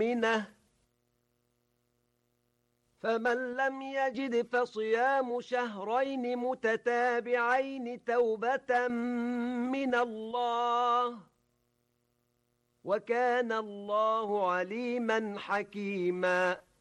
مؤمنة فمن لم يجد فصيام شهرين متتابعين توبة من الله وكان الله عليما حكيما